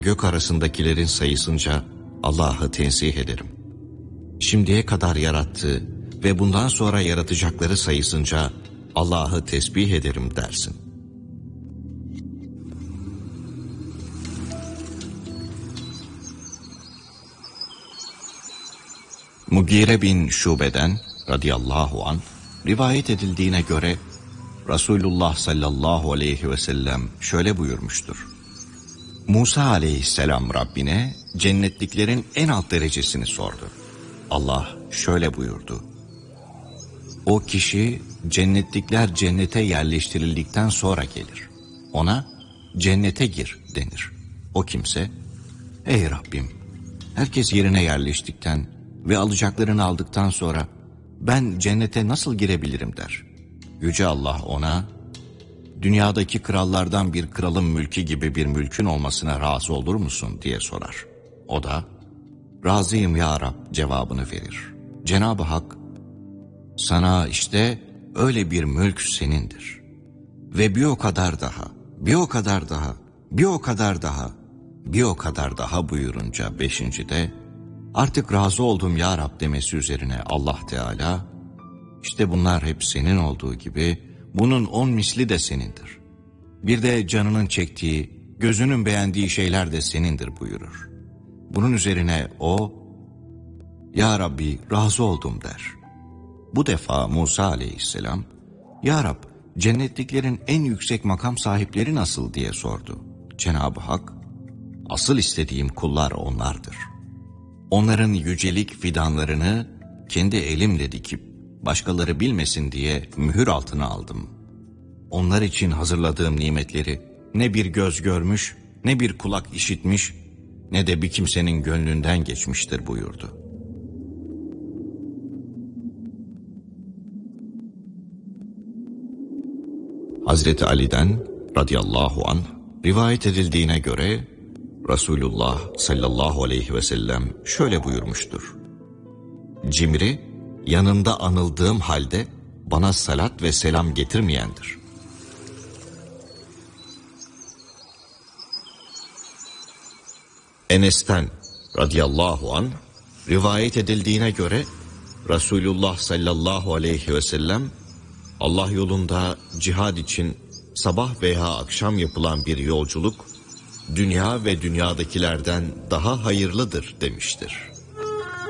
Gök arasındakilerin sayısınca Allah'ı tenzih ederim. Şimdiye kadar yarattığı ve bundan sonra yaratacakları sayısınca Allah'ı tesbih ederim dersin. Mugire bin Şube'den radıyallahu anh rivayet edildiğine göre Resulullah sallallahu aleyhi ve sellem şöyle buyurmuştur. Musa aleyhisselam Rabbine cennetliklerin en alt derecesini sordu. Allah şöyle buyurdu. O kişi cennetlikler cennete yerleştirildikten sonra gelir. Ona cennete gir denir. O kimse, ey Rabbim, herkes yerine yerleştikten ve alacaklarını aldıktan sonra ben cennete nasıl girebilirim der. Yüce Allah ona, dünyadaki krallardan bir kralın mülkü gibi bir mülkün olmasına razı olur musun diye sorar. O da, razıyım ya Rab cevabını verir. Cenab-ı Hak, sana işte öyle bir mülk senindir. Ve bir o kadar daha, bir o kadar daha, bir o kadar daha, bir o kadar daha buyurunca beşincide, artık razı oldum ya Rab demesi üzerine Allah Teala, işte bunlar hep senin olduğu gibi, bunun 10 misli de senindir. Bir de canının çektiği, gözünün beğendiği şeyler de senindir buyurur. Bunun üzerine o, ya Rabbi razı oldum der. Bu defa Musa aleyhisselam, ya Rab cennetliklerin en yüksek makam sahipleri nasıl diye sordu. Cenab-ı Hak, asıl istediğim kullar onlardır. Onların yücelik fidanlarını kendi elimle dikip, başkaları bilmesin diye mühür altına aldım. Onlar için hazırladığım nimetleri ne bir göz görmüş, ne bir kulak işitmiş, ne de bir kimsenin gönlünden geçmiştir buyurdu. Hazreti Ali'den radıyallahu anh rivayet edildiğine göre Resulullah sallallahu aleyhi ve sellem şöyle buyurmuştur. Cimri, yanında anıldığım halde bana salat ve selam getirmeyendir. Enes'ten radıyallahu anh rivayet edildiğine göre Resulullah sallallahu aleyhi ve sellem Allah yolunda cihad için sabah veya akşam yapılan bir yolculuk dünya ve dünyadakilerden daha hayırlıdır demiştir.